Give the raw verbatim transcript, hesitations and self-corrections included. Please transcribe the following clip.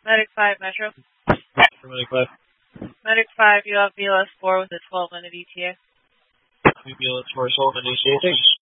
Medic five, Metro. Medic five. Medic five, you have B L S four with a twelve minute E T A. B L S four, twelve minute E T A, thanks.